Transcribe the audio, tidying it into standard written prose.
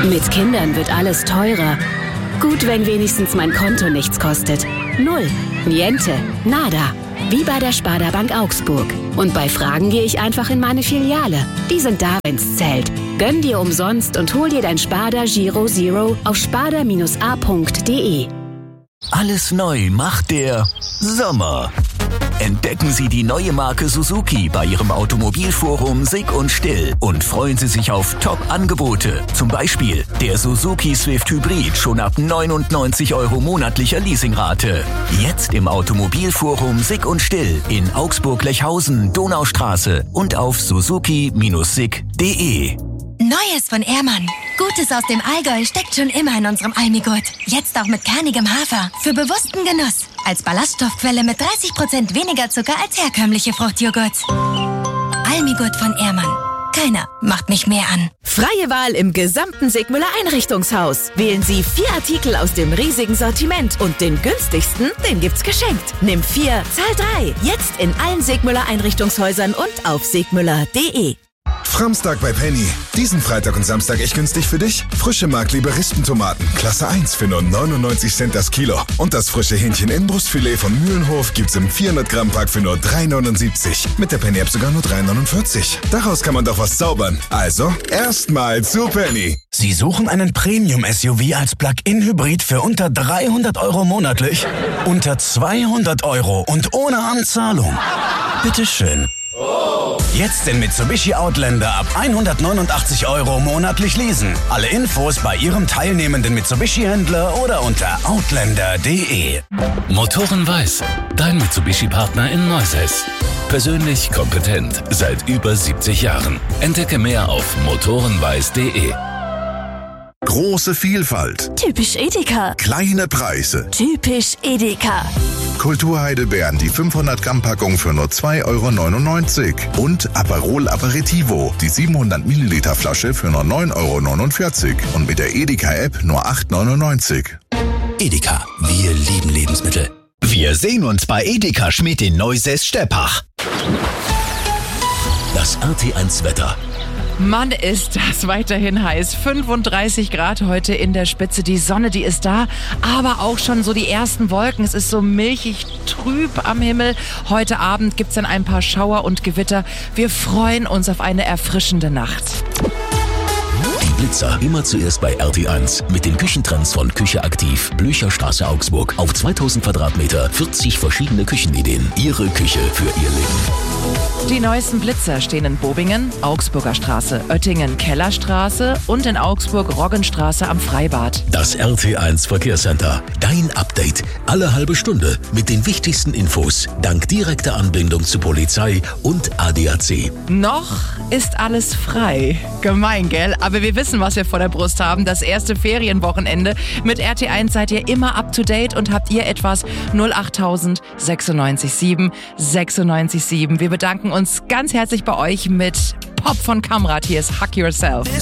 Mit Kindern wird alles teurer. Gut, wenn wenigstens mein Konto nichts kostet. Null. Niente. Nada. Wie bei der Sparda Bank Augsburg. Und bei Fragen gehe ich einfach in meine Filiale. Die sind da, wenn's zählt. Gönn dir umsonst und hol dir dein Sparda Giro Zero auf sparda-a.de. Alles neu macht der Sommer. Entdecken Sie die neue Marke Suzuki bei Ihrem Automobilforum Sick und Still und freuen Sie sich auf Top-Angebote. Zum Beispiel der Suzuki Swift Hybrid schon ab 99 € monatlicher Leasingrate. Jetzt im Automobilforum Sick und Still in Augsburg-Lechhausen, Donaustraße und auf suzuki-sick.de. Neues von Ehrmann. Gutes aus dem Allgäu steckt schon immer in unserem Almigurt. Jetzt auch mit kernigem Hafer. Für bewussten Genuss. Als Ballaststoffquelle mit 30% weniger Zucker als herkömmliche Fruchtjoghurt. Almigurt von Ehrmann. Keiner macht mich mehr an. Freie Wahl im gesamten Sigmüller Einrichtungshaus. Wählen Sie 4 Artikel aus dem riesigen Sortiment und den günstigsten, den gibt's geschenkt. Nimm 4, zahl 3. Jetzt in allen Sigmüller Einrichtungshäusern und auf sigmüller.de. Framstag bei Penny. Diesen Freitag und Samstag echt günstig für dich. Frische Mark-Liberistentomaten, Klasse 1 für nur 99 Cent das Kilo. Und das frische Hähnchen-Inbrustfilet von Mühlenhof gibt's im 400-Gramm-Pack für nur 3,79. Mit der Penny-App sogar nur 3,49. Daraus kann man doch was zaubern. Also, erstmal zu Penny. Sie suchen einen Premium-SUV als Plug-in-Hybrid für unter 300 € monatlich? Unter 200 € und ohne Anzahlung? Bitteschön. Jetzt den Mitsubishi Outlander ab 189 € monatlich leasen. Alle Infos bei Ihrem teilnehmenden Mitsubishi-Händler oder unter outlander.de. Motoren Weiß, dein Mitsubishi-Partner in Neusäß. Persönlich kompetent, seit über 70 Jahren. Entdecke mehr auf motorenweiß.de. Große Vielfalt. Typisch Edeka. Kleine Preise. Typisch Edeka. Kulturheidelbeeren, die 500-Gramm-Packung für nur 2,99 € und Aperol Aperitivo, die 700 Milliliter Flasche für nur 9,49 € und mit der Edeka-App nur 8,99 €. Edeka, wir lieben Lebensmittel. Wir sehen uns bei Edeka Schmidt in Neusäß-Steppach. Das RT1-Wetter. Mann, ist das weiterhin heiß. 35 Grad heute in der Spitze. Die Sonne, die ist da, aber auch schon so die ersten Wolken. Es ist so milchig trüb am Himmel. Heute Abend gibt's dann ein paar Schauer und Gewitter. Wir freuen uns auf eine erfrischende Nacht. Die Blitzer immer zuerst bei RT1 mit den Küchentrends von Küche aktiv, Blücherstraße Augsburg. Auf 2000 Quadratmeter 40 verschiedene Küchenideen. Ihre Küche für Ihr Leben. Die neuesten Blitzer stehen in Bobingen, Augsburger Straße, Oettingen, Kellerstraße und in Augsburg, Roggenstraße am Freibad. Das RT1 Verkehrscenter. Dein Update. Alle halbe Stunde mit den wichtigsten Infos. Dank direkter Anbindung zu Polizei und ADAC. Noch ist alles frei. Gemein, gell? Aber wir wissen, was wir vor der Brust haben. Das erste Ferienwochenende. Mit RT1 seid ihr immer up to date und habt ihr etwas 08000 96 7 96 7. Wir bedanken uns ganz herzlich bei euch mit Pop von Kamrat. Hier ist Hug Yourself.